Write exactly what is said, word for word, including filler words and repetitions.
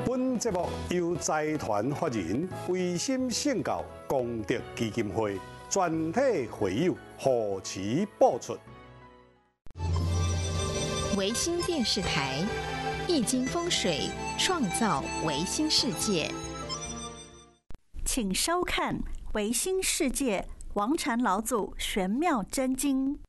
本节目由财团法人维心圣教功德基金会全体会友护持播出。 维新电视台易经风水创造维新世界， 请收看《维新世界》王禅老祖玄妙真经。